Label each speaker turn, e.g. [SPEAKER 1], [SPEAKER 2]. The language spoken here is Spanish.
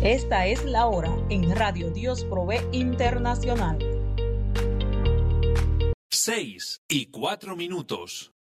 [SPEAKER 1] Esta es la hora en Radio Dios Provee Internacional.
[SPEAKER 2] 6:04.